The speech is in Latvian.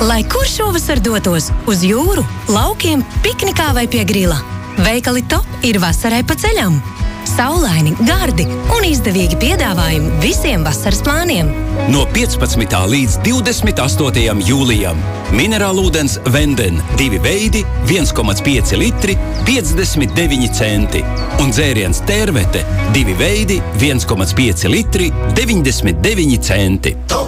Lai kur šovasar dotos uz jūru, laukiem, piknikā vai pie grila. Veikali Top ir vasarai pa ceļam. Saulaini, gardi un izdevīgi piedāvājumi visiem vasaras plāniem. No 15. līdz 28. jūlijam. Minerālūdens Venden 2 veidi, 1,5 litri, 59 centi. Un dzēriens Tērvete 2 veidi, 1,5 litri, 99 centi.